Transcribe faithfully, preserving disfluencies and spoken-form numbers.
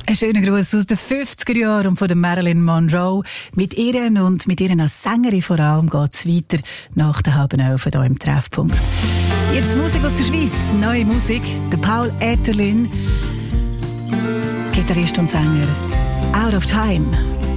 Ein schöner Gruß aus den fünfziger Jahren und von der Marilyn Monroe. Mit ihr und mit ihr als Sängerin vor allem geht es weiter nach der halben Elf hier im Treffpunkt. Jetzt Musik aus der Schweiz, neue Musik. Der Paul Ätherlin, Gitarrist und Sänger. Out of Time.